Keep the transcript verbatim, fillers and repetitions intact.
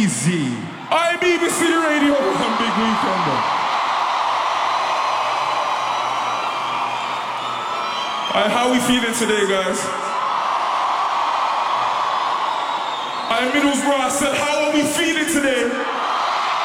Easy. I'm B B C Radio on Big Weekender. Alright, how we feeling today, guys? I'm Middlesbrough. I said, how are we feeling?